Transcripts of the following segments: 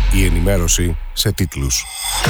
Η ενημέρωση σε τίτλους.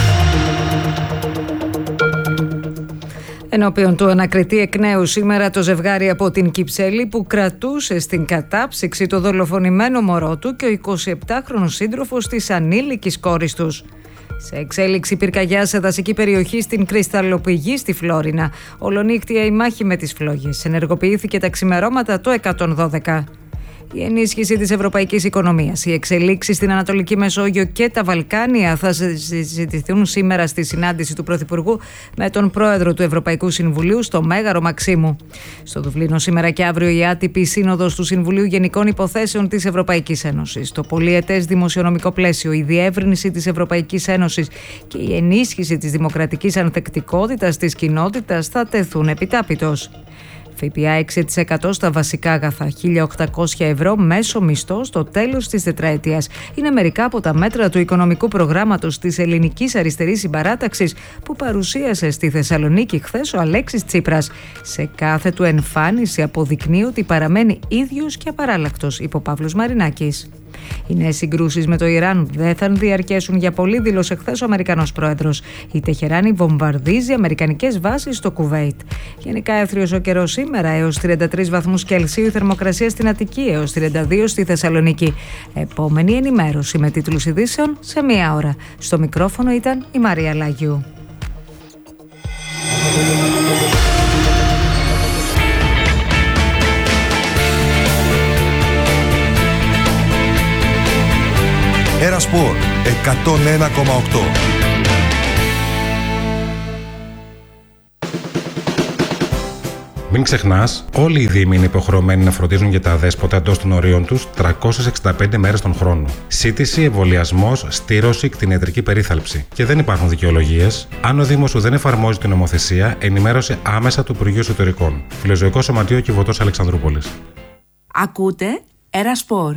Ενώπιον του ανακριτεί εκ νέου σήμερα το ζευγάρι από την Κυψέλη που κρατούσε στην κατάψυξη το δολοφονημένο μωρό του και ο 27χρονος σύντροφος της ανήλικης κόρης τους. Σε εξέλιξη πυρκαγιά σε δασική περιοχή στην Κρυσταλλοπηγή στη Φλόρινα, ολονύχτια η μάχη με τις φλόγες. Ενεργοποιήθηκε τα ξημερώματα το 112. Η ενίσχυση της ευρωπαϊκής οικονομίας, οι εξελίξεις στην Ανατολική Μεσόγειο και τα Βαλκάνια θα συζητηθούν σήμερα στη συνάντηση του Πρωθυπουργού με τον πρόεδρο του Ευρωπαϊκού Συμβουλίου στο Μέγαρο Μαξίμου. Στο Δουβλίνο σήμερα και αύριο η άτυπη σύνοδος του Συμβουλίου Γενικών Υποθέσεων της Ευρωπαϊκής Ένωσης, το πολυετές δημοσιονομικό πλαίσιο, η διεύρυνση της Ευρωπαϊκής Ένωσης και η ενίσχυση της δημοκρατικής ανθεκτικότητας της κοινότητας θα τεθούν επιτάπητος. ΦΠΑ 6% στα βασικά αγαθά, 1.800 ευρώ μέσο μισθό στο τέλος της τετραετίας. Είναι μερικά από τα μέτρα του οικονομικού προγράμματος της Ελληνικής Αριστερής Συμπαράταξης που παρουσίασε στη Θεσσαλονίκη χθες ο Αλέξης Τσίπρας. Σε κάθε του εμφάνιση αποδεικνύει ότι παραμένει ίδιος και απαράλλακτος, είπε ο Παύλος Μαρινάκης. Οι νέες συγκρούσεις με το Ιράν δεν θα διαρκέσουν για πολύ, δήλωσε χθες ο Αμερικανός πρόεδρος. Η Τεχεράνη βομβαρδίζει αμερικανικές βάσεις στο Κουβέιτ. Γενικά έθριος ο καιρός σήμερα, έως 33 βαθμούς Κελσίου η θερμοκρασία στην Αττική, έως 32 στη Θεσσαλονίκη. Επόμενη ενημέρωση με τίτλους ειδήσεων σε μία ώρα. Στο μικρόφωνο ήταν η Μαρία Λάγιου. Σπορ 101,8. Μην ξεχνάς, όλοι οι δήμοι είναι υποχρεωμένοι να φροντίζουν για τα αδέσποτα εντός των ορίων τους 365 μέρες τον χρόνο. Σύντηση, εμβολιασμός, στήρωση, κτηνιατρική περίθαλψη. Και δεν υπάρχουν δικαιολογίες. Αν ο Δήμος σου δεν εφαρμόζει την νομοθεσία, ενημέρωσε άμεσα του Υπουργείου Εσωτερικών. Φιλοζωικό Σωματείο Κιβωτός Αλεξανδρούπολης. Ακούτε Ερασπορ.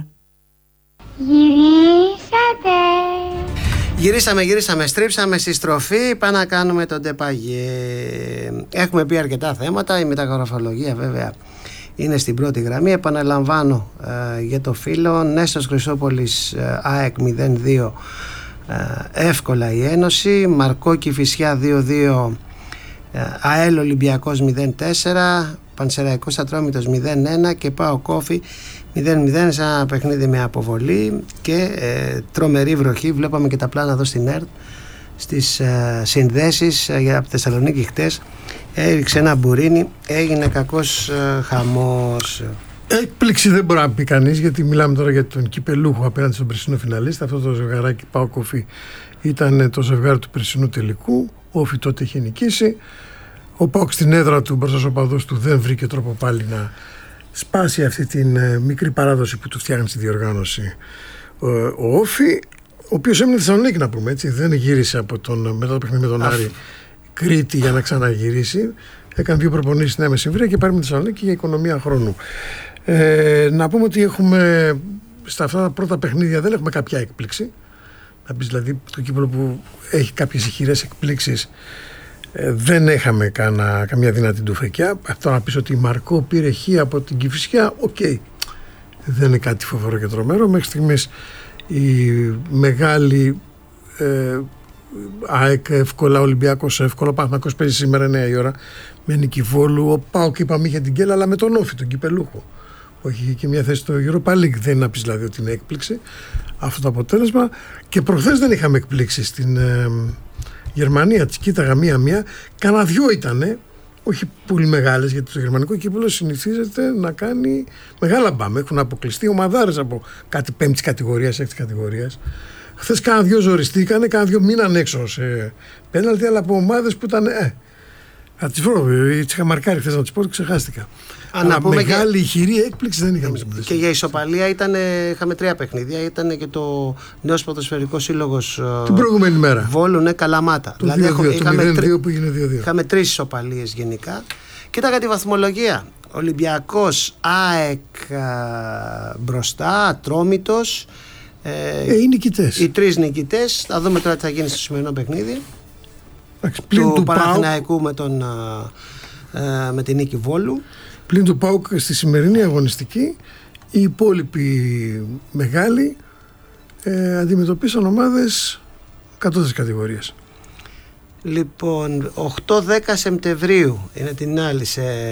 Γυρίσαμε, στρίψαμε στη στροφή, πάμε να κάνουμε τον Ντεπαγέ. Έχουμε πει αρκετά θέματα, η μεταγραφολογία βέβαια είναι στην πρώτη γραμμή. Επαναλαμβάνω για το φίλο, Νέστος Χρυσόπολης ΑΕΚ 0-2, εύκολα η Ένωση. Μαρκό Κηφισιά 2-2, ΑΕΛ Ολυμπιακός 0-4, Πανσεραϊκός Ατρόμητος 0-1 και ΠΑΟ Κόφι 0-0 σε ένα παιχνίδι με αποβολή και τρομερή βροχή. Βλέπαμε και τα πλάνα εδώ στην ΕΡΤ στις συνδέσεις από Θεσσαλονίκη χτες. Έριξε ένα μπουρίνι, έγινε κακός χαμός. Έκπληξη δεν μπορεί να πει κανείς, γιατί μιλάμε τώρα για τον κυπελούχο απέναντι στον περσινό φιναλίστα. Αυτό το ζευγαράκι ΠΑΟ Κόφι ήταν το ζευγάρι του περσινού τελικού. Ο Όφι τότε είχε νικήσει. Ο ΠΑΟΚ στην έδρα του μπροστά στους οπαδούς του δεν βρήκε τρόπο πάλι να σπάσει αυτή την μικρή παράδοση που του φτιάχνει στη διοργάνωση ο Όφι, ο οποίος έμεινε στη Θεσσαλονίκη, να πούμε έτσι. Δεν γύρισε μετά το παιχνίδι με τον Άρη Κρήτη για να ξαναγυρίσει. Έκανε 2 προπονήσεις στη Νέα Μεσημβρία και πάρει με τη Θεσσαλονίκη για οικονομία χρόνου. Να πούμε ότι έχουμε στα αυτά τα πρώτα παιχνίδια δεν έχουμε κάποια έκπληξη. Να πεις δηλαδή το κύπελλο που έχει κάποιες ηχηρές εκπλήξεις. Δεν είχαμε καμία δυνατή ντουφεκιά. Αυτό να πεις ότι η Μαρκό πήρε χ από την Κηφισιά, δεν είναι κάτι φοβερό και τρομερό. Μέχρι στιγμής η μεγάλη ΑΕΚ εύκολα, Ολυμπιακός εύκολα, Παναθηναϊκός παίζει σήμερα 9 η ώρα με Νικηβόλου. Ο ΠΑΟΚ είπαμε είχε την γκέλα, αλλά με τον Όφι, τον κυπελούχο. Όχι και μια θέση στο Europa League. Δεν είναι να πεις δηλαδή ότι είναι έκπληξη αυτό το αποτέλεσμα. Και προχθές δεν είχαμε εκπλήξει στην Γερμανία. Τις κοίταγα μία-μία. Κάνα 2 ήτανε, όχι πολύ μεγάλες, γιατί το γερμανικό κύπελλο συνηθίζεται να κάνει μεγάλα μπαμ. Έχουν αποκλειστεί ομαδάρες από κάτι 5ης κατηγορίας, 6ης κατηγορίας. Χθες κάνα 2 ζοριστήκανε, κάνα 2 μείναν έξω σε πέναλτι, αλλά από ομάδες που ήταν. Θα τις βρω, τις είχα μαρκάρει χθες να τις πω, ξεχάστηκα. Αλλά μεγάλη ηχηρή έκπληξη δεν είχαμε. Και για ισοπαλία είχαμε 3 παιχνίδια. Ήταν και το Νέος Ποδοσφαιρικός Σύλλογος την προηγούμενη μέρα. Βόλου, Καλαμάτα. Το δηλαδή 2-2 που έγινε 2-2. Είχαμε 3 ισοπαλίες γενικά. Κοίταγα τη βαθμολογία. Ολυμπιακός, ΑΕΚ μπροστά, Ατρόμητος. Οι νικητές. Οι 3 νικητές. Θα δούμε τώρα τι θα γίνει στο σημερινό παιχνίδι. Του Παναθηναϊκού με την νίκη Βόλου. Πλην του ΠΑΟΚ στη σημερινή αγωνιστική, οι υπόλοιποι μεγάλοι αντιμετωπίσαν ομάδες κατώτερης κατηγορίας. Λοιπόν, 8-10 Σεπτεμβρίου είναι την άλλη,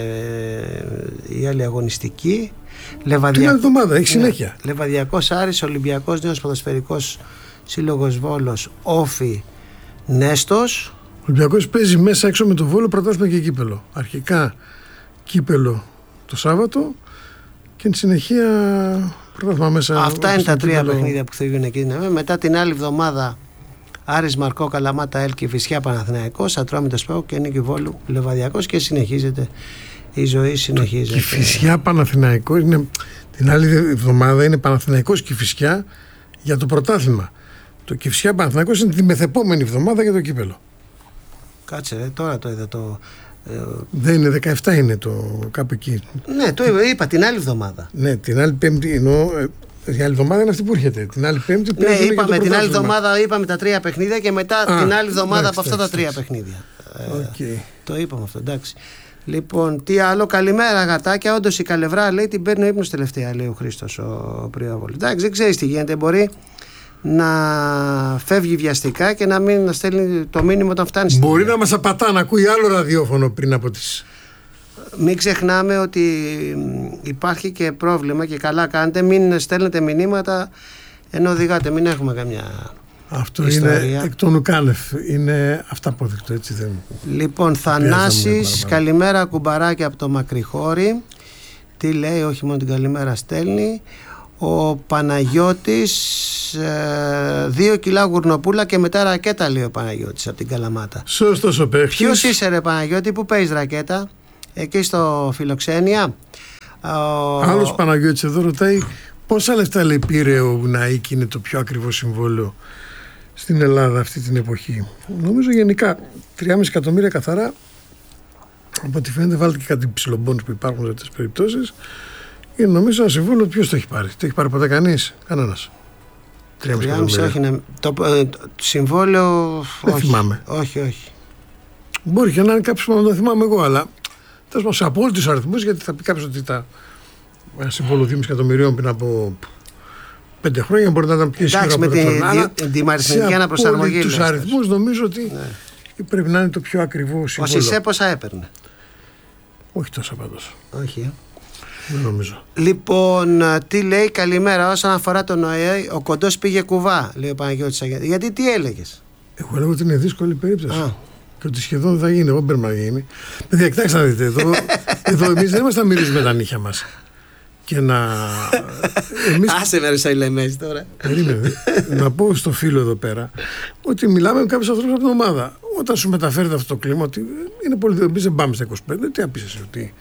η άλλη αγωνιστική. Την άλλη εβδομάδα, έχει συνέχεια. Λεβαδιακός Άρης, Ολυμπιακός Νέος Ποδοσφαιρικός Σύλλογος Βόλος, Όφι Νέστος. Ο Ολυμπιακός παίζει μέσα έξω με το Βόλο, πρωτάθλημα και κύπελο. Αρχικά κύπελο το Σάββατο και εν συνεχεία πρωτάθλημα μέσα. Αυτά είναι τα τρία παιχνίδια που θα γίνουν εκείνη. Μετά την άλλη εβδομάδα Άρης Μαρκό, Καλαμάτα, Έλκη, Φυσιά, Παναθηναϊκός, Ατρόμητος ΠΑΟΚ και Νίκη Βόλου, Λεβαδιακός, και συνεχίζεται η ζωή. Συνεχίζεται. Και Φυσιά, Παναθηναϊκός είναι, την άλλη εβδομάδα είναι Παναθηναϊκός και Φυσιά για το πρωτάθλημα. Το Κηφισιά Παναθηναϊκός είναι τη μεθεπόμενη εβδομάδα για το κύπελο. Κάτσε, τώρα το είδα το. Δεν είναι 17, είναι το κάπου εκεί. Ναι, το είπα την άλλη εβδομάδα. Ναι, την άλλη Πέμπτη εννοώ. Η άλλη εβδομάδα είναι αυτή που έρχεται. Την άλλη Πέμπτη. Ναι, είπαμε την άλλη εβδομάδα, είπαμε τα τρία παιχνίδια και μετά την άλλη εβδομάδα από αυτά τα τρία παιχνίδια. Το είπαμε αυτό, εντάξει. Λοιπόν, τι άλλο, καλημέρα γατάκια. Όντως η Καλευρά, λέει, την παίρνει ο ύπνος τελευταία, λέει ο Χρήστος ο Πριόβολος. Εντάξει, δεν ξέρει τι γίνεται. Μπορεί να φεύγει βιαστικά και να μην να στέλνει το μήνυμα όταν φτάνει. Μπορεί να μας απατά, να ακούει άλλο ραδιόφωνο πριν από τις. Μην ξεχνάμε ότι υπάρχει και πρόβλημα και καλά κάνετε. Μην στέλνετε μηνύματα ενώ οδηγάτε. Μην έχουμε καμιά. Αυτό ιστορία. Είναι εκ των ουκάνευ. Είναι αυταπόδεικτο, έτσι δεν. Λοιπόν, Θανάσης, καλημέρα κουμπαράκι από το Μακριχώρι. Τι λέει, όχι μόνο την καλημέρα στέλνει. Ο Παναγιώτης, 2 κιλά γουρνοπούλα και μετά ρακέτα, λέει ο Παναγιώτης από την Καλαμάτα. Σωστός ο παίχτης. Ποιος είσαι, ρε Παναγιώτη, που παίζεις ρακέτα? Εκεί στο Φιλοξένια. Άλλος Παναγιώτης εδώ ρωτάει πόσα λεφτά, λέει, πήρε ο Ναΐκ, είναι το πιο ακριβό συμβόλαιο στην Ελλάδα αυτή την εποχή. Νομίζω γενικά 3,5 εκατομμύρια καθαρά. Από ό,τι φαίνεται, βάλτε και κάτι ψιλομπόνους που υπάρχουν σε αυτές τις περιπτώσεις. Είναι νομίζω ένα συμβόλαιο. Ποιος το έχει πάρει? Το έχει πάρει ποτέ κανείς? Κανένας. 3,5, όχι. Ναι. Το συμβόλαιο. Δεν θυμάμαι. Όχι. Μπορεί και να είναι κάποιος που να το θυμάμαι εγώ, αλλά τέλος πάντων σε απόλυτους αριθμούς, γιατί θα πει κάποιος ότι ένα συμβόλαιο 2,5 εκατομμυρίων πριν από 5 χρόνια μπορεί να ήταν πιο ισχυρό. Εντάξει, με την αριθμητική αναπροσαρμογή. Τους αριθμούς νομίζω ότι πρέπει να είναι το πιο ακριβό συμβόλαιο. Ο Σισέ πόσα έπαιρνε? Όχι τόσα πάντως. Όχι. Δεν νομίζω. Λοιπόν, τι λέει, καλημέρα. Όσον αφορά τον ΟΕ, ο Κοντός πήγε κουβά, λέει ο Παναγιώτης. Γιατί τι έλεγες? Εγώ λέγω ότι είναι δύσκολη περίπτωση. Και ότι σχεδόν δεν θα γίνει. Εγώ πρέπει να γίνει. Παιδιά, κοιτάξτε να δείτε. Εδώ εμείς δεν είμαστε να μυρίζουμε τα νύχια μας. Και να. Άσε με ρε Λεμέζη τώρα. Περίμενε. Να πω στο φίλο εδώ πέρα ότι μιλάμε με κάποιους ανθρώπους από την ομάδα. Όταν σου μεταφέρεται αυτό το κλίμα, ότι είναι πολύ δύσκολο. Δεν πάμε στα 25. Τι να πεις εσύ, ότι.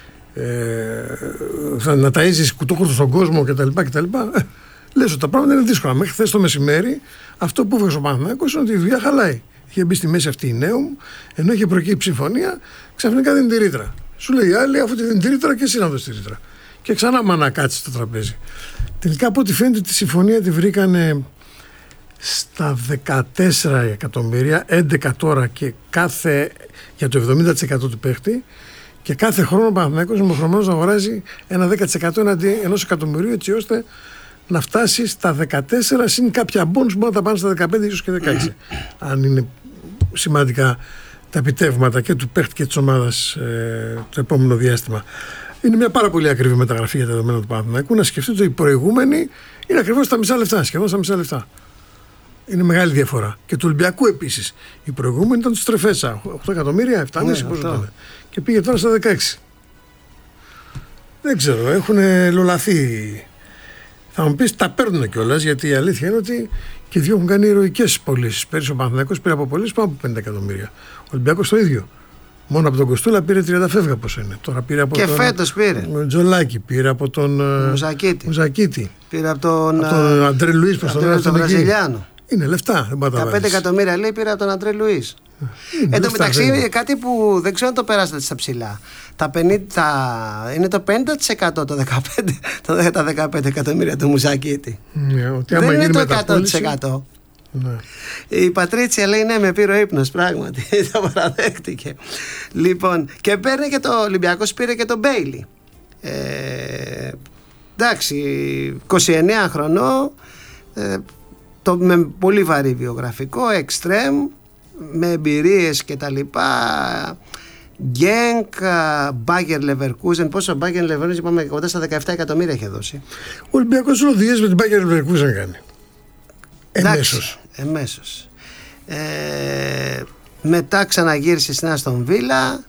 Να ταΐζεις κουτόκουρτο στον κόσμο κτλ. Λες ότι τα πράγματα είναι δύσκολα. Μέχρι χθες το μεσημέρι, αυτό που έφεγε ο Παναθηναϊκός είναι ότι η δουλειά χαλάει. Είχε μπει στη μέση αυτή η Νέουμ, ενώ είχε προκύψει συμφωνία, ξαφνικά δίνει τη ρήτρα. Σου λέει η άλλη, αφού τη δίνει τη ρήτρα, και εσύ να δώσει τη ρήτρα. Και ξανά μάνα κάτσει στο τραπέζι. Τελικά από ό,τι φαίνεται τη συμφωνία τη βρήκανε στα 14 εκατομμύρια, 11 τώρα και για το 70% του παίχτη. Και κάθε χρόνο ο Παναθηναϊκός είναι υποχρεωμένος να αγοράζει ένα 10% εναντί 1 εκατομμυρίου, έτσι ώστε να φτάσει στα 14 συν κάποια μπόνους που μπορεί να τα πάνε στα 15, ίσως και 16. Αν είναι σημαντικά τα επιτεύγματα και του παίχτη και της ομάδας το επόμενο διάστημα. Είναι μια πάρα πολύ ακριβή μεταγραφή για τα δεδομένα του Παναθηναϊκού. Να σκεφτείτε ότι οι προηγούμενοι είναι ακριβώς στα μισά λεφτά, σχεδόν στα μισά λεφτά. Είναι μεγάλη διαφορά. Και του Ολυμπιακού επίσης. Οι προηγούμενοι ήταν του Στρεφέτσα. 8 εκατομμύρια, 7,5 πόσο ήταν. Και πήγε τώρα στα 16. Δεν ξέρω, έχουν λολαθεί. Θα μου πεις, τα παίρνουν κιόλας, γιατί η αλήθεια είναι ότι και οι δύο έχουν κάνει ηρωικές πωλήσεις. Πέρυσι ο Παναθηναϊκός πήρε από πωλήσεις πάνω από 50 εκατομμύρια. Ο Ολυμπιακός το ίδιο. Μόνο από τον Κοστούλα πήρε 30 φεύγα πόσο είναι. Τώρα πήρε από και φέτος πήρε. Τζολάκη, πήρε από τον Μουζακίτη. Πήρε από τον Αντρέ Λουίς, προς τον Βραζιλιάνο. Είναι λεφτά, δεν πάτα. 15 εκατομμύρια λέει πήρε από τον Αντρέ Λουίς. Εν τω μεταξύ είναι κάτι που δεν ξέρω αν το περάσατε στα ψηλά. Είναι το 50% τα 15 εκατομμύρια του Μουζακίτη. Δεν είναι το 100%. Ναι. Η Πατρίτσια λέει ναι, με πήρε ο ύπνος, πράγματι. Το παραδέχτηκε. Λοιπόν, και παίρνει και το Ολυμπιακός, πήρε και τον Μπέιλι. Εντάξει, 29 χρονών. με πολύ βαρύ βιογραφικό, εξτρέμ, με εμπειρίες και τα λοιπά. Γκένκ, Μπάγερ Λεβερκούζεν. Πόσο ο Μπάγερ Λεβερκούζεν, είπαμε, κοντά στα 17 εκατομμύρια είχε δώσει. Ο Ολυμπιακός οδηγίες με την Μπάγερ Λεβερκούζεν κάνει. Εμέσως. Μετά ξαναγύρισε στην Άστον Βίλα.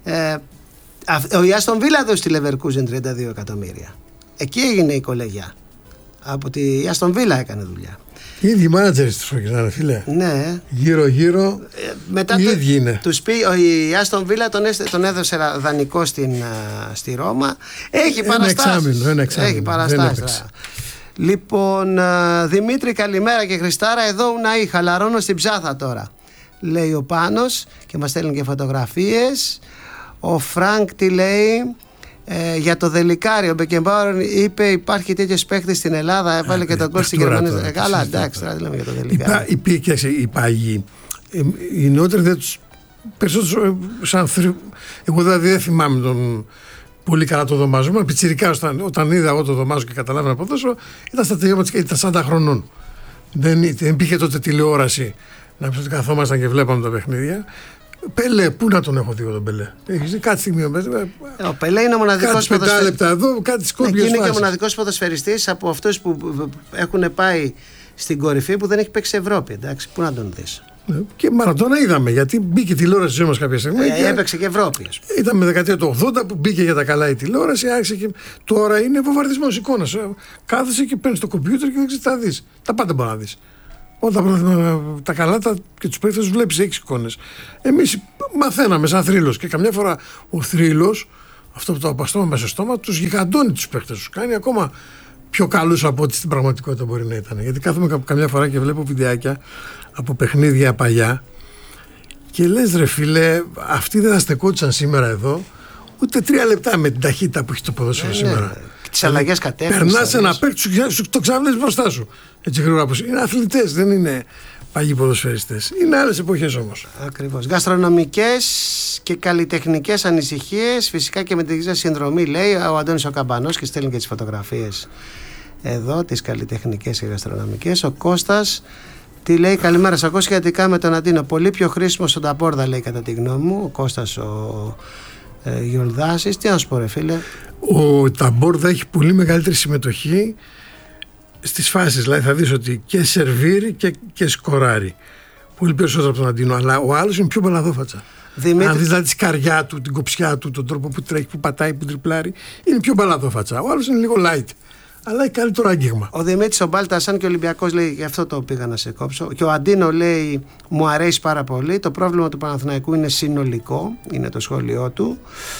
Η Άστον Βίλα έδωσε στη Λεβερκούζεν 32 εκατομμύρια. Εκεί έγινε η κολεγιά. Από τη Άστον Βίλα έκανε δουλειά. Οι ίδιοι μάνατζερες τους φροντίζανε, φίλε. Ναι. Γύρω-γύρω. Μετά οι ίδιοι είναι. Η Άστον Βίλα τον έδωσε δανεικό στη Ρώμα. Έχει παραστάσεις. Ένα εξάμηνο. Λοιπόν, Δημήτρη, καλημέρα και Χριστάρα. Εδώ Ουναή, χαλαρώνω στην ψάθα τώρα, λέει ο Πάνος και μας στέλνει και φωτογραφίες. Ο Φρανκ τι λέει? Για το Δελικάρι, ο Μπεκεμπάουρ είπε υπάρχει τέτοιος παίκτης στην Ελλάδα, έβαλε και τον κόλ στην Γερμανία. Καλά, εντάξει, τώρα λέμε για το Δελικάρι. Οι παγιοί, οι νεότεροι δεν τους περισσότερους εγώ δηλαδή δεν θυμάμαι τον πολύ καλά το Δωμάζο. Μα πιτσιρικά όταν είδα εγώ το Δωμάζο και καταλάβαινα ποδόσφαιρο, ήταν στα τελειώματα και ήταν 40 χρονών. Δεν υπήρχε τότε τηλεόραση να πει ότι καθόμασταν και βλέπαμε τα παιχνίδια. Πελέ, πού να τον έχω δει εγώ τον Πελέ? Έχεις δει κάτι στιγμή? Ο Πελέ είναι ο μοναδικός ποδοσφαιριστής. Είναι και ο μοναδικός ποδοσφαιριστής από αυτούς που έχουν πάει στην κορυφή που δεν έχει παίξει Ευρώπη. Εντάξει, πού να τον δεις? Και Μαραντόνα είδαμε, γιατί μπήκε η τηλεόραση στη ζωή μας κάποια στιγμή. Έπαιξε και Ευρώπη. Ήταν με δεκαετία του 80 που μπήκε για τα καλά η τηλεόραση. Και τώρα είναι βομβαρδισμός εικόνας. Κάθεσαι και παίρνεις το κομπιούτερ και δεν ξέρεις τι θα δεις. Τα πάντα μπορεί να δεις. Όταν τα καλά και τους παίκτες τους βλέπεις, έχεις εικόνες. Εμείς μαθαίναμε σαν θρύλος και καμιά φορά ο θρύλος, αυτό που το απαστώμα μέσα στο στόμα, τους γιγαντώνει τους παίκτες, τους κάνει ακόμα πιο καλούς από ό,τι στην πραγματικότητα μπορεί να ήταν. Γιατί κάθομαι καμιά φορά και βλέπω βιντεάκια από παιχνίδια παλιά και λες ρε φίλε, αυτοί δεν θα στεκόντουσαν σήμερα εδώ ούτε 3 λεπτά με την ταχύτητα που έχει το ποδόσφαιρο σήμερα. Τις αλλαγές κατεύθυνσης. Περνάς ένα παίκτη, το ξαναβλέπεις μπροστά σου. Έτσι γρήγορα. Είναι αθλητές, δεν είναι παγιοί ποδοσφαιριστές. Είναι άλλες εποχές όμως. Ακριβώς. Γαστρονομικές και καλλιτεχνικές ανησυχίες, φυσικά και με την συνδρομή, λέει ο Αντώνης ο Καμπανός και στέλνει και τις φωτογραφίες εδώ, τις καλλιτεχνικές και γαστρονομικές. Ο Κώστας τι λέει? Καλημέρα, σας ακούω σχετικά με τον Αντίνο. Πολύ πιο χρήσιμο στον Ταπόρδα, λέει, κατά τη γνώμη μου. Ο Κώστας ο Γιολδάσης. Τι να σου πω ρε φίλε? Ο Ταμπόρδα έχει πολύ μεγαλύτερη συμμετοχή στις φάσεις. Δηλαδή θα δεις ότι και σερβίρει και σκοράρει. Πολύ περισσότερο από τον Αντίνο. Αλλά ο άλλος είναι πιο μπαλαδόφατσα. Αν δεις δηλαδή τη σκαριά του, την κοψιά του, τον τρόπο που τρέχει, που πατάει, που τριπλάρει, είναι πιο μπαλαδόφατσα. Ο άλλος είναι λίγο light. Αλλά έχει καλύτερο άγγιγμα. Ο Δημήτρης ο Μπάλτας, σαν και ο Ολυμπιακός, λέει, γι' αυτό το πήγα να σε κόψω. Και ο Αντίνο λέει, μου αρέσει πάρα πολύ. Το πρόβλημα του Παναθηναϊκού είναι συνολικό, είναι το σχόλιο του.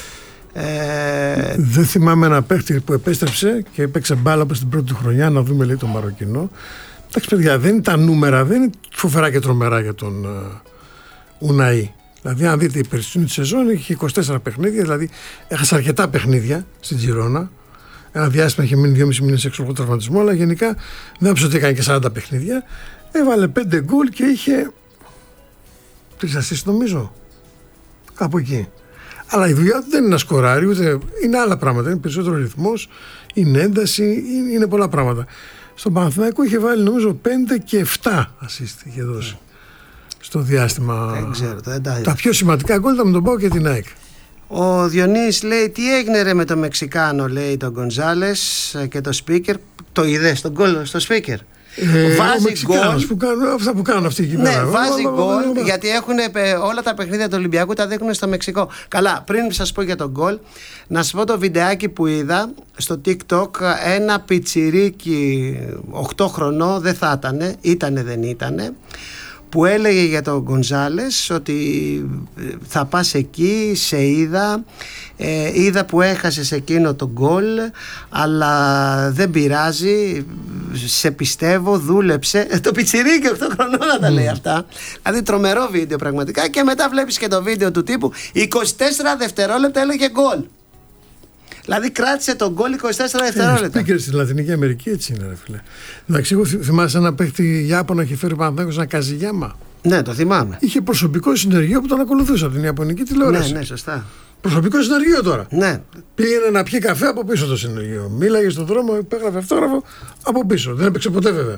Δεν θυμάμαι ένα παίχτη που επέστρεψε και έπαιξε μπάλα από την πρώτη του χρονιά, να δούμε, λέει, τον Μαροκινό. Εντάξει, παιδιά, δεν είναι τα νούμερα, δεν είναι φοβερά και τρομερά για τον Ουναή. Δηλαδή, αν δείτε η περσινή τη σεζόν, είχε 24 παιχνίδια, δηλαδή έχασε αρκετά παιχνίδια στην Τζιρόνα. Ένα διάστημα είχε μείνει 2,5 μήνες έξω από τραυματισμό, αλλά γενικά δεν έψω ότι έκανε και 40 παιχνίδια. Έβαλε 5 γκολ και είχε 3 ασίστ, νομίζω. Κάπου εκεί. Αλλά η δουλειά του δεν είναι να σκοράρει, ούτε είναι άλλα πράγματα. Είναι περισσότερο ρυθμός, είναι ένταση, είναι πολλά πράγματα. Στον Παναθηναϊκό είχε βάλει νομίζω 5 και 7 ασίστ είχε δώσει. Στο διάστημα. Δεν ξέρω, τα πιο σημαντικά γκολ ήταν με τον ΠΑΟΚ και την ΑΕΚ. Ο Διονύης λέει, τι έγινε ρε με το Μεξικάνο, λέει, τον Γκονζάλες και το speaker. Το είδε στον γκολ στο speaker? Βάζει γκολ. Αυτά που κάνουν αυτοί εκεί πέρα. Ναι, βάζει γκολ, γιατί όλα τα παιχνίδια του Ολυμπιακού τα δείχνουν στο Μεξικό. Καλά, πριν σας πω για τον γκολ, να σας πω το βιντεάκι που είδα στο TikTok. Ένα πιτσιρίκι 8 χρονών, δεν θα ήτανε, δεν ήτανε, που έλεγε για τον Γκονζάλες ότι θα πας εκεί, σε είδα που έχασες εκείνο το γκολ, αλλά δεν πειράζει, σε πιστεύω, δούλεψε. Το πιτσιρίκι 8 χρονών να τα λέει αυτά. Δηλαδή τρομερό βίντεο πραγματικά. Και μετά βλέπεις και το βίντεο του τύπου 24 δευτερόλεπτα έλεγε γκολ. Δηλαδή κράτησε τον γκολ 24 δευτερόλεπτα. Speaker στην Λατινική Αμερική έτσι είναι, ρε φίλε. Εντάξει, εγώ θυμάσαι ένα παίχτη Ιάπωνα είχε φέρει ο Παναθηναϊκός ένα Καζιγιάμα. Ναι, το θυμάμαι. Είχε προσωπικό συνεργείο που τον ακολουθούσε από την Ιαπωνική τηλεόραση. Ναι, σωστά. Προσωπικό συνεργείο τώρα. Ναι. Πήγαινε να πιει καφέ από πίσω το συνεργείο. Μίλαγε στον δρόμο, υπέγραφε αυτόγραφο από πίσω. Δεν έπαιξε ποτέ βέβαια.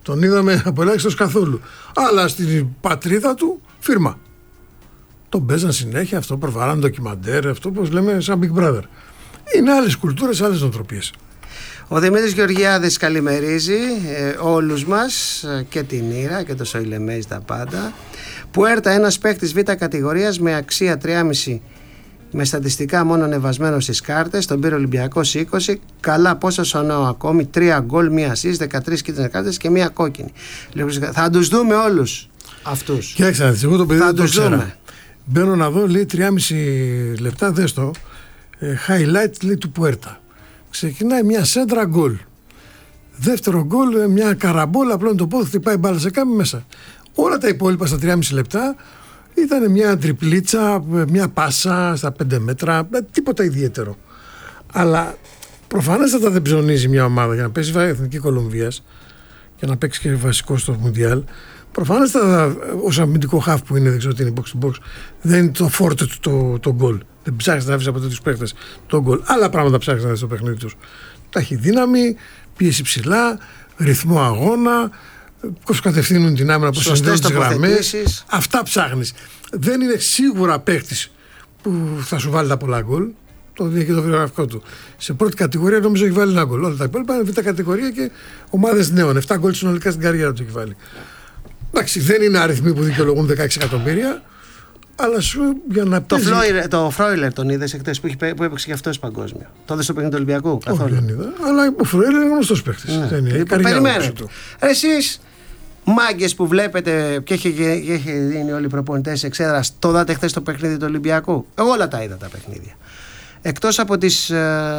Τον είδαμε από ελάχιστος καθόλου. Αλλά στην πατρίδα του, φίρμα. Τον παίζαν συνέχεια, αυτό προβαράνε ντοκιμαντέρ, αυτό πώς λέμε σαν Big Brother. Είναι άλλες κουλτούρες, άλλες νοοτροπίες. Ο Δημήτρης Γεωργιάδης καλημερίζει όλους μας και την Ήρα και το Σοηλεμέζι τα πάντα. Πουέρτα, ένας παίκτης β' κατηγορίας με αξία 3,5 με στατιστικά μόνο ανεβασμένο στις κάρτες. Τον πήρε ο Ολυμπιακός 20. Καλά, πόσο σωνάω ακόμη. 3 γκολ, 1 assist, 13 κίτρινες κάρτες και 1 κόκκινη. Θα τους δούμε όλους αυτούς. Κοίταξε, εγώ το παιδί δεν το ξέρα. Μπαίνω να δω, λέει 3,5 λεπτά, δες το. Highlight, λέει, του Πουέρτα. Ξεκινάει μια σέντρα γκολ. Δεύτερο γκολ, μια καραμπόλα, απλώνει το πόδι, χτυπάει μπάλα σε κάμι μέσα. Όλα τα υπόλοιπα στα 3,5 λεπτά ήταν μια τριπλίτσα, μια πάσα στα 5 μέτρα, τίποτα ιδιαίτερο. Αλλά προφανέστατα δεν ψωνίζει μια ομάδα για να παίζει Εθνική Κολομβίας και να παίξει και βασικό στο Μουντιάλ. Προφανέστατα ως αμυντικό χαφ που είναι, δεν ξέρω τι είναι, box to box, δεν είναι το φόρτε του το γκολ. Δεν ψάχνει να βρει από τέτοιους παίκτες το γκολ. Άλλα πράγματα ψάχνει να δει στο παιχνίδι του. Ταχυδύναμη, πίεση ψηλά, ρυθμό αγώνα, πώς κατευθύνουν την άμυνα, πώς συνδέουν τις γραμμές. Αυτά ψάχνεις. Δεν είναι σίγουρα παίκτης που θα σου βάλει τα πολλά γκολ. Το δίνει και το βιογραφικό του. Σε πρώτη κατηγορία νομίζω έχει βάλει ένα γκολ. Όλα τα υπόλοιπα είναι β' κατηγορία και ομάδες νέων. 7 γκολ συνολικά στην καριέρα του έχει βάλει. Εντάξει, δεν είναι αριθμοί που δικαιολογούν 16 εκατομμύρια. Αλλά σου για να παίζει. Το Φρόιλερ τον είδες εχθές που έπαιξε και αυτός παγκόσμιο. Το είδες στο παιχνίδι του Ολυμπιακού? Καθόλου. Δεν είδα. Αλλά ο Φρόιλερ είναι γνωστός παίκτης. Περιμένετε. Εσείς μάγκες που βλέπετε και έχει δίνει όλοι οι προπονητές εξέδρας, το δάτε χθες το παιχνίδι του Ολυμπιακού? Εγώ όλα τα είδα τα παιχνίδια. Εκτός από της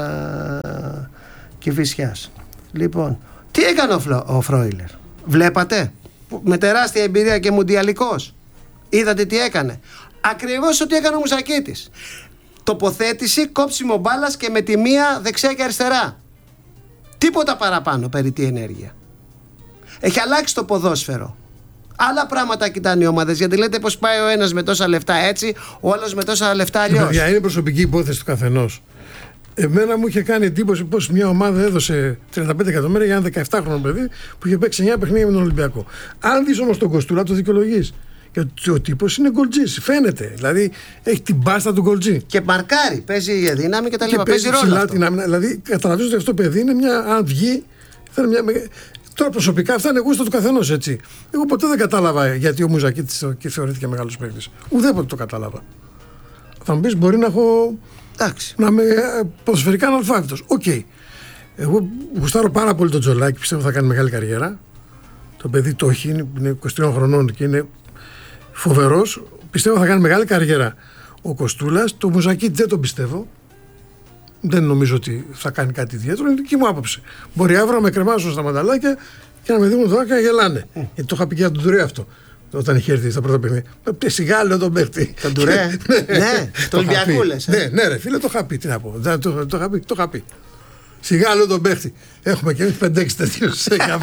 Κηφισιάς. Λοιπόν, τι έκανε ο Φρόιλερ? Βλέπατε? Με τεράστια εμπειρία και μουντιαλικός. Είδατε τι έκανε? Ακριβώς ό,τι έκανε ο Μουζακίτης. Τοποθέτηση, κόψιμο μπάλας και με τη μία δεξιά και αριστερά. Τίποτα παραπάνω περί τι ενέργεια. Έχει αλλάξει το ποδόσφαιρο. Άλλα πράγματα κοιτάνε οι ομάδες. Γιατί λέτε πως πάει ο ένας με τόσα λεφτά έτσι, ο άλλος με τόσα λεφτά αλλιώς. Είναι προσωπική υπόθεση του καθενός. Εμένα μου είχε κάνει εντύπωση πως μια ομάδα έδωσε 35 εκατομμύρια για ένα 17χρονο παιδί που είχε παίξει 9 παιχνίδια με τον Ολυμπιακό. Αν δεις όμως τον Κοστούλα, το δικαιολογείς. Γιατί ο τύπος είναι γκολτζής, φαίνεται. Δηλαδή έχει την μπάστα του γκολτζή. Και μαρκάρει, παίζει για δύναμη και τα λοιπά. Παίζει ρόλο. Αυτό. Δηλαδή καταλαβαίνω ότι αυτό το παιδί είναι μια. Αν βγει, θα είναι μια. Τώρα προσωπικά αυτά είναι γούστο του καθενός, έτσι. Εγώ ποτέ δεν κατάλαβα γιατί ο Μουζακίτης και θεωρήθηκε μεγάλος παίκτης. Ουδέποτε το κατάλαβα. Θα μου πεις, μπορεί να έχω. Εντάξει. Να είμαι ποδοσφαιρικά αναλφάβητος. Οκ. Εγώ γουστάρω πάρα πολύ τον Τζολάκη, πιστεύω θα κάνει μεγάλη καριέρα. Το παιδί το έχει, είναι 23 χρονών και είναι φοβερός. Πιστεύω θα κάνει μεγάλη καριέρα. Ο Κοστούλας, το Μουζακίτη δεν τον πιστεύω. Δεν νομίζω ότι θα κάνει κάτι ιδιαίτερο. Είναι δική μου άποψη. Μπορεί αύριο να με κρεμάσουν στα μανταλάκια και να με δίνουν δωράκια και γελάνε. Γιατί το είχα πει και για τον Τουρέ αυτό. Όταν είχε έρθει στα πρώτα παιχνίδια. Σιγά λέω τον παίχτη. Τον Τουρέ. Ναι, το Ολυμπιακού λες. Ναι, ρε φίλε, το είχα πει. Τι να πω. Το είχα πει. Σιγά λέω τον παίχτη. Έχουμε και εμείς 5-6 τέτοιους.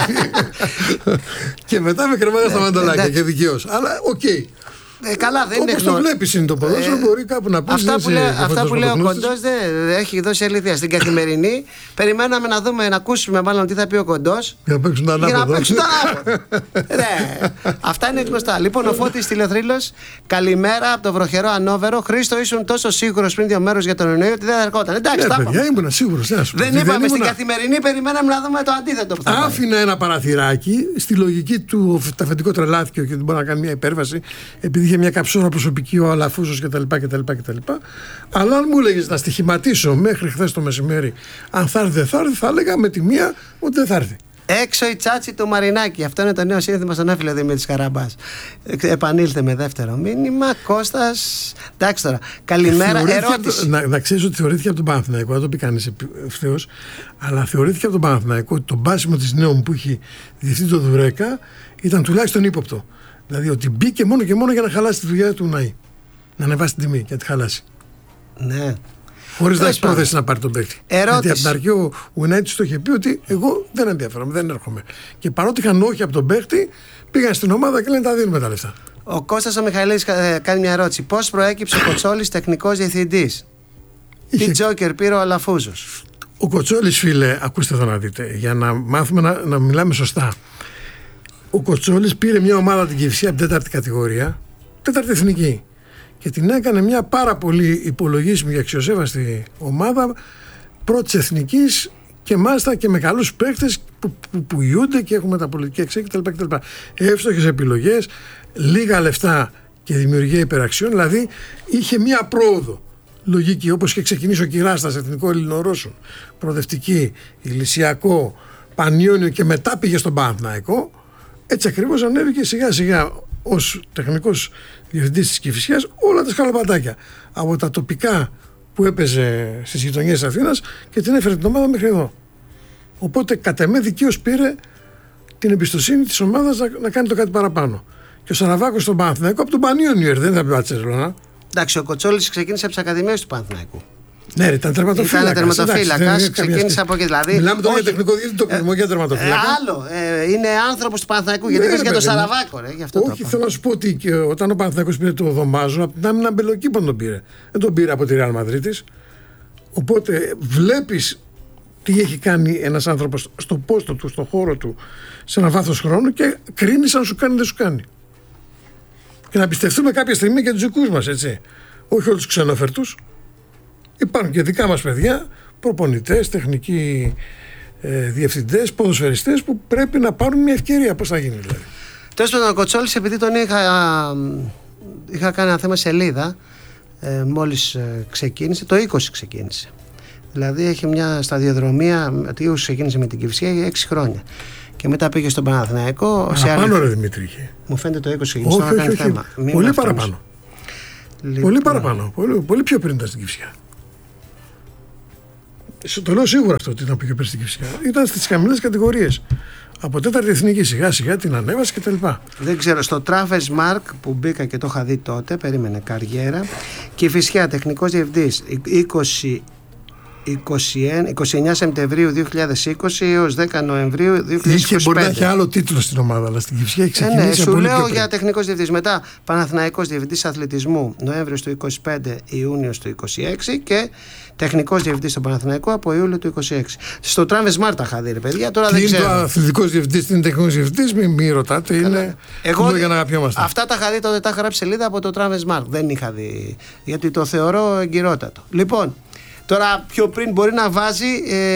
Και μετά με κρεμάνε στα μανταλάκια και δικαίως. Αλλά οκ. Καλά, δεν όπως το βλέπεις είναι το ποδόσφαιρο, μπορεί κάπου να πεις. Αυτά που λέει ο Κοντός δεν έχει δώσει αλήθεια. Στην καθημερινή περιμέναμε να δούμε, να ακούσουμε μάλλον τι θα πει ο Κοντός. Για να παίξουν τα ανάποδα. Αυτά είναι γνωστά. Λοιπόν, ο Φώτης Τηλεθρύλος, καλημέρα από το βροχερό Ανόβερο. Χρήστο, ήσουν τόσο σίγουρος πριν 2 μέρες για τον Ιουνίου ότι δεν θα ερχόταν. Εντάξει, τα είπαμε. Ήμουν σίγουρος. Δεν είπαμε στην καθημερινή, περιμέναμε να δούμε το αντίθετο. Άφηνα ένα παραθυράκι στη λογική του αφεντικό τρελάθηκε και δεν μπορεί να κάνει μια υπέρβαση επειδή είχε μια καψούρα προσωπική ο Αλαφούζος κτλ. Αλλά αν μου έλεγες να στοιχηματίσω μέχρι χθες το μεσημέρι, αν θα έρθει δεν θα έρθει, θα έλεγα με τη μία ότι δεν θα έρθει. Έξω η τσάτσι του Μαρινάκη. Αυτό είναι το νέο σύνθημα στον έφυλο Δημήτρης Καραμπάς. Επανήλθε με δεύτερο μήνυμα. Κώστας. Εντάξει τώρα. Καλημέρα. Ερώτηση. Να ξέρεις ότι θεωρήθηκε από τον Παναθηναϊκό, δεν το πει κανείς ευθέως, αλλά θεωρήθηκε από τον Παναθηναϊκό ότι το μπάσιμο της Νέων που είχε διευθύνει το Δουρέκα ήταν τουλάχιστον ύποπτο. Δηλαδή ότι μπήκε μόνο και μόνο για να χαλάσει τη δουλειά του Ναΐ. Να ανεβάσει την τιμή και να τη χαλάσει. Ναι. Χωρίς να έχει πρόθεση να πάρει τον παίκτη. Γιατί από την αρχή ο Ουνάιτης το είχε πει ότι εγώ δεν ενδιαφέρομαι, δεν έρχομαι. Και παρότι είχαν όχι από τον παίκτη, πήγαν στην ομάδα και λένε τα δίνουμε τα λεφτά. Ο Κώστας ο Μιχαηλίδης κάνει μια ερώτηση. Πώς προέκυψε ο Κοτσόλης τεχνικός διευθυντής? Τι τζόκερ πήρε ο Αλαφούζος? Ο Κοτσόλης, φίλε, ακούστε εδώ να δείτε, για να μάθουμε να μιλάμε σωστά. Ο Κοτσόλης πήρε μια ομάδα την Κηφισιά από την 4η κατηγορία, 4η εθνική, και την έκανε μια πάρα πολύ υπολογίσιμη και αξιοσέβαστη ομάδα πρώτης εθνικής, και μάλιστα και με καλούς παίκτες που ιούνται και έχουν μεταπολιτική εξέλιξη κτλ. Εύστοχες επιλογές, λίγα λεφτά και δημιουργία υπεραξιών, δηλαδή είχε μια πρόοδο λογική, όπως είχε ξεκινήσει ο Κυράστας, Εθνικό Ελληνορώσο, Προοδευτική, Ηλυσιακό, Πανιόνιο, και μετά πήγε στον Παναθηναϊκό. Έτσι ακριβώς ανέβηκε σιγά σιγά ως τεχνικός διευθυντής της Κηφισιάς όλα τα σκαλοπατάκια από τα τοπικά που έπαιζε στις γειτονιές της Αθήνας και την έφερε την ομάδα μέχρι εδώ. Οπότε κατ' εμέ δικαίως πήρε την εμπιστοσύνη της ομάδας να κάνει το κάτι παραπάνω. Και ο Σαραβάκος στον Παναθηναϊκό από τον Πανιόνιο, δεν θα πει Μπαρτσελόνα. Εντάξει, ο Κοτσόλης ξεκίνησε από τις ακαδημίες του Παναθηναϊκού. Ναι, ήταν τερματοφύλακας. Ξεκίνησε από εκεί. Δηλαδή, μιλάμε τώρα για τεχνικό διευθυντή, το κρυμμό για τερματοφύλακα. Άλλο. Είναι άνθρωπος του Παναθηναϊκού. Γιατί είπες για τον Σαραβάκο. Όχι, θέλω να σου πω ότι όταν ο Παναθηναϊκός πήρε το Δωμάζο, από την άμυνα Μπελοκήπων τον πήρε. Δεν τον πήρε από τη Ρεάλ Μαδρίτης. Οπότε βλέπεις τι έχει κάνει ένας άνθρωπος στο πόστο του, στο χώρο του, σε ένα βάθος χρόνου, και κρίνεις αν σου κάνει ή δεν σου κάνει. Και να πιστευτούμε κάποια στιγμή και τους δικούς μας, έτσι. Όχι όλους τους ξενόφερτους. Υπάρχουν και δικά μας παιδιά, προπονητές, τεχνικοί διευθυντές, ποδοσφαιριστές, που πρέπει να πάρουν μια ευκαιρία. Πώς θα γίνει δηλαδή. Τέλος πάντων, ο Κοτσόλης, επειδή τον είχα κάνει ένα θέμα σελίδα, μόλις ξεκίνησε, το 20 ξεκίνησε. Δηλαδή έχει μια σταδιοδρομία, ότι ξεκίνησε με την Κηφισιά για 6 χρόνια. Και μετά πήγε στον Παναθηναϊκό. Παραπάνω, ρε Δημήτρη. Μου φαίνεται το 20 ξεκίνησε. Όχι. Πολύ παραπάνω. Λοιπόν. Πολύ παραπάνω. Πολύ πιο πριν ήταν στην Κηφισιά. Το λέω σίγουρα αυτό ότι ήταν πιο πριν στην Κηφισιά. Ήταν στις χαμηλές κατηγορίες. Από 4η εθνική σιγά σιγά την ανέβασε κτλ. Δεν ξέρω, στο Travis Mark που μπήκα και το είχα δει τότε, περίμενε καριέρα. Κηφισιά, τεχνικός διευθυντής 29 Σεπτεμβρίου 2020 έως 10 Νοεμβρίου 2025. Μπορεί να έχει άλλο τίτλο στην ομάδα, αλλά στην Κηφισιά έχει ξεκινήσει. Ναι, σου πολύ λέω πιο για τεχνικός διευθυντής. Μετά Παναθηναϊκός διευθυντής αθλητισμού Νοέμβριος του 25 Ιούνιος του 26 και τεχνικός διευθυντής στον Παναθηναϊκό από Ιούλιο του 26. Στο Travis Mark τα είχα δει, ρε παιδιά. Τώρα τι δεν είναι ξέρω. το αθλητικός διευθυντής, τι είναι τεχνικός διευθυντής, μην ρωτάτε. Είναι εγώ για να αγαπιόμαστε. Αυτά τα είχα δει τότε, τα είχα γράψει σελίδα από το Travis Mark. Δεν είχα δει, γιατί το θεωρώ εγκυρότατο. Λοιπόν. Τώρα πιο πριν μπορεί να βάζει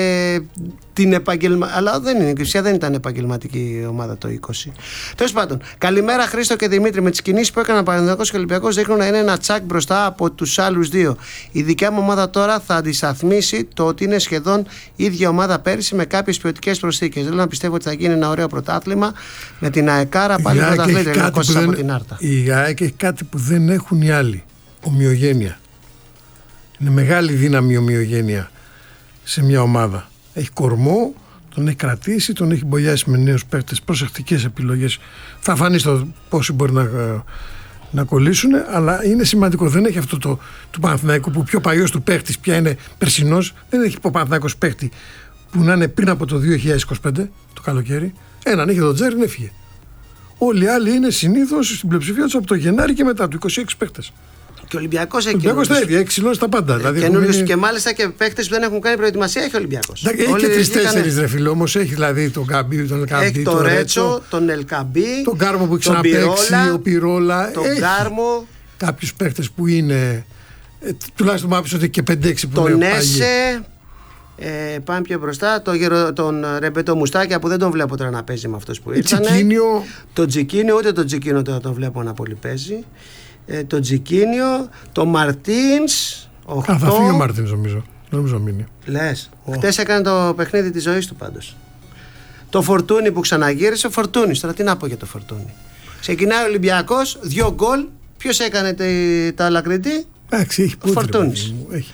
την επαγγελματική. Αλλά δεν είναι. Η Κηφισιά δεν ήταν επαγγελματική ομάδα το 20. Τέλος πάντων, καλημέρα Χρήστο και Δημήτρη. Με τις κινήσεις που έκαναν Παναθηναϊκός και Ολυμπιακός δείχνουν να είναι ένα τσακ μπροστά από τους άλλους δύο. Η δικιά μου ομάδα τώρα θα αντισταθμίσει το ότι είναι σχεδόν ίδια ομάδα πέρυσι με κάποιες ποιοτικές προσθήκες. Θέλω να πιστεύω ότι θα γίνει ένα ωραίο πρωτάθλημα με την ΑΕΚΑΡΑ πάλι πρωταθλήτρια από την Άρτα. Η ΑΕΚ έχει κάτι που δεν έχουν οι άλλοι. Ομοιογένεια. Είναι μεγάλη δύναμη η ομοιογένεια σε μια ομάδα. Έχει κορμό, τον έχει κρατήσει, τον έχει μπογιάσει με νέους παίκτες, προσεκτικές επιλογές. Θα φανεί στο πόσοι μπορεί να κολλήσουν, αλλά είναι σημαντικό. Δεν έχει αυτό του Παναθηναϊκού που πιο παλιός του παίκτης πια είναι περσινός. Δεν έχει ο Παναθηναϊκός παίκτη που να είναι πριν από το 2025, το καλοκαίρι. Έναν έχει τον Τζέριν, έφυγε. Όλοι οι άλλοι είναι συνήθως στην πλειοψηφία τους από το Γενάρη και μετά, του 26 παίκτες. Και ο Ολυμπιακός έχει Ολυμπιακός τα ίδια, έχει ξυλώσει τα πάντα. Δηλαδή καινούριους και μάλιστα και παίκτες που δεν έχουν κάνει προετοιμασία έχει ο Ολυμπιακός. Έχει και 3-4 ρε φίλε, όμως έχει δηλαδή τον Γκαμπί, τον Ελκαμπί. Έχει τον Ρέτσο, τον Ελκαμπί, τον Κάρμο που έχει ξαναπαίξει, ο Πιρόλα. Τον Κάρμο. Κάποιους παίκτες που είναι. Τουλάχιστον μου άφησε ότι και 5-6 που τον Νέσε. Πάμε πιο μπροστά. Τον Ρεμπέτο Μουστάκια που δεν τον βλέπω τώρα να παίζει με αυτός που ήρθαν. Τον Τζικίνιο, ούτε τον Τζικίνιο τώρα τον βλέπω να πολύ παίζει. Το Τζικίνιο, το Μαρτίνς. Θα φύγει ο Μαρτίνς νομίζω μείνει. Λες, χτες έκανε το παιχνίδι της ζωής του πάντως. Το Φορτούνι που ξαναγύρισε, ο Φορτούνις. Τώρα τι να πω για το Φορτούνι. Ξεκινάει ο Ολυμπιακός, 2 γκολ. Ποιος έκανε τα λακριτή? Εντάξει, έχει ο Φορτούνις.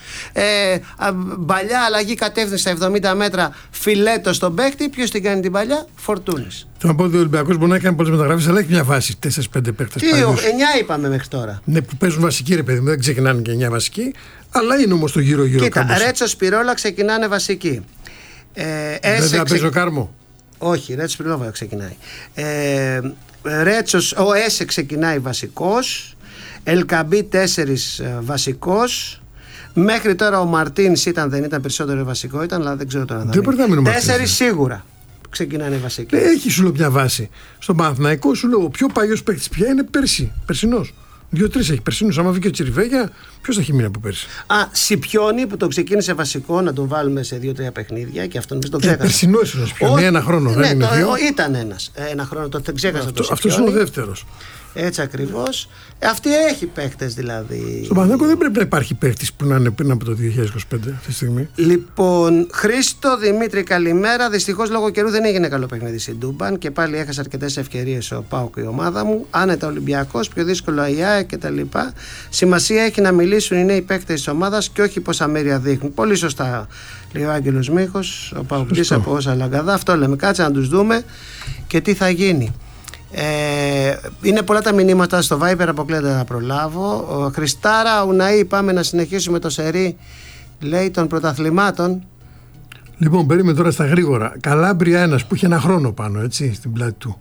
Παλιά αλλαγή κατεύθυνση στα 70 μέτρα, φιλέτο στον παίκτη. Ποιος την κάνει την παλιά? Φορτούνις. Θέλω να πω ότι ο Ολυμπιακός μπορεί να κάνει πολλές μεταγραφές, αλλά έχει μια βάση 4-5 παίκτες. Τι, 9 είπαμε μέχρι τώρα. Ναι, που παίζουν βασικοί, ρε παιδί μου, δεν ξεκινάνε και 9 βασικοί, αλλά είναι όμως το γύρω-γύρω. Κοίτα, Ρέτσο Σπυρόλα ξεκινάνε βασικοί. Δεν θα παίζει ο Κάρμο. Όχι, Ρέτσο Σπυρόλα ξεκινάει. Ο Έσε ξεκινάει βασικός. Ελκαμπή 4 βασικός. Μέχρι τώρα ο Μαρτίνς δεν ήταν περισσότερο βασικό, αλλά δεν ξέρω τώρα. 4 σίγουρα. ξεκινάνε οι βασικοί. Έχει σου λέω μια βάση. Στον Παναθηναϊκό σου λέω ο πιο παλιός παίκτης πια είναι περσινός. 2-3 έχει περσινούς. Άμα βγει ο Τσιριβέγια, ποιος θα έχει μείνει από πέρσι? Σιπιόνι που το ξεκίνησε βασικό να τον βάλουμε σε 2-3 παιχνίδια και αυτόν τον ξέχασα. Περσινός είναι ο Σιπιόνι, ένα χρόνο. Ναι, δεν είναι δύο. Ήταν ένα χρόνο, το ξέχασα. Αυτός είναι ο δεύτερος. Έτσι ακριβώς. Αυτή έχει παίκτες δηλαδή. Στον Παναθηναϊκό δεν πρέπει να υπάρχει παίκτης που να είναι πριν από το 2025 αυτή τη στιγμή. Λοιπόν, Χρήστο Δημήτρη, καλημέρα. Δυστυχώς λόγω καιρού δεν έγινε καλό παιχνίδι στην Ντούμπαν και πάλι έχασε αρκετές ευκαιρίες ο ΠΑΟΚ, η ομάδα μου. Άνετα Ολυμπιακός, πιο δύσκολο η ΑΕΚ κτλ. Σημασία έχει να μιλήσουν οι νέοι παίκτες της ομάδας και όχι πόσα μέρια δείχνουν. Πολύ σωστά λέει ο Άγγελος Μίχος, ο ΠΑΟΚτής από όσα Λαγκαδά. Αυτό λέμε. Κάτσε να τους δούμε και τι θα γίνει. Είναι πολλά τα μηνύματα στο Viber, αποκλείεται να προλάβω. Χριστάρα Ουναή, πάμε να συνεχίσουμε το σερί, λέει, των πρωταθλημάτων. Λοιπόν, περίμενε τώρα στα γρήγορα. Καλάμπρια ένας που είχε ένα χρόνο πάνω, έτσι, στην πλάτη του.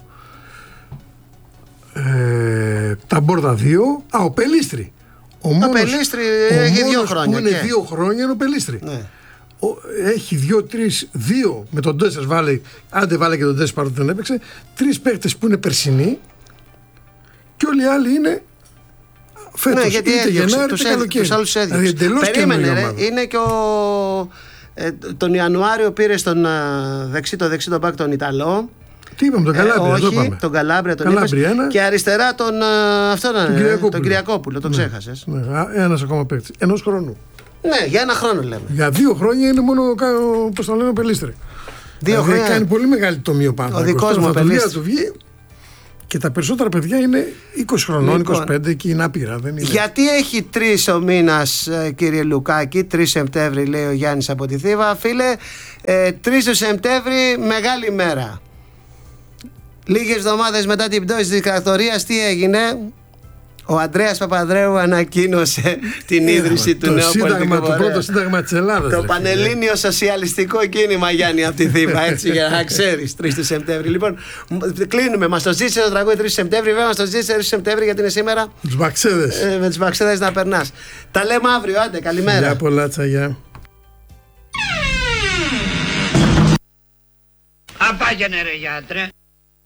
Τα Μπόρτα 2. Ο Πελίστρη. Ο Πελίστρη έχει 2 χρόνια. Που είναι 2 χρόνια είναι ο Πελίστρη. Ναι. Έχει 2 με τον Ντέσσερ βάλε, άντε βάλε και τον Ντέσσερ παρότι δεν έπαιξε. 3 παίκτες που είναι περσινοί και όλοι οι άλλοι είναι φέτος. Ναι, γιατί είτε Γενάρη είτε καλοκαίρι. Τους άλλους έδιωξε. Δηλαδή, περίμενε, είναι και τον Ιανουάριο πήρε το δεξί τον μπακ τον Ιταλό. Τι είπαμε, τον Καλάμπρια? Όχι, τον Καλάμπρια τον είπες. Και αριστερά τον Κυριακόπουλο, τον ξέχασες. Ναι, ένας ακόμα παίκτης, 1 χρόνου. Ναι, για 1 χρόνο λέμε. Για 2 χρόνια είναι μόνο πώς το λένε ο Πελίστρη. 2 χρόνια. Κάνει πολύ μεγάλη τομή ο Παναθηναϊκός. Ο δικός μου ο Πελίστρη. Θα του βγει και τα περισσότερα παιδιά είναι 20 χρονών, 25 και είναι άπειρα. Δεν είναι. Γιατί έχει 3 ο μήνας, κύριε Λουκάκη, 3 Σεπτέμβρη, λέει ο Γιάννης από τη Θήβα. Φίλε, 3 Σεπτέμβρη, μεγάλη μέρα. Λίγες εβδομάδες μετά την πτώση της δικτατορίας, τι έγινε? Ο Ανδρέας Παπανδρέου ανακοίνωσε την ίδρυση του νέου πολιτικού το πρώτο σύνταγμα της Ελλάδας. Το πανελλήνιο σοσιαλιστικό κίνημα, Γιάννη, από τη Θήβα, έτσι, για να ξέρεις, 3 Σεπτέμβρη. Λοιπόν, κλείνουμε. Μας το ζήτησε το τραγούδι 3 Σεπτέμβρη. Βέβαια, μας το ζήτησε 3 Σεπτέμβρη γιατί είναι σήμερα. Τους μπαξέδες. Με τους μπαξέδες να περνάς. Τα λέμε αύριο, άντε, καλημέρα. Γεια πολλά, τσαγιά. Απάγαινε ρε γιατρέ.